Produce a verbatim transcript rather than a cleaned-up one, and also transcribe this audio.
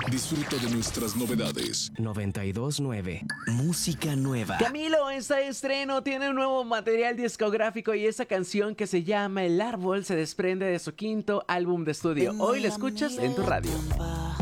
Disfruta de nuestras novedades. noventa y dos punto nueve. Música nueva. Camilo está de estreno, tiene un nuevo material discográfico y esa canción que se llama El Árbol se desprende de su quinto álbum de estudio. Hoy la escuchas en tu radio.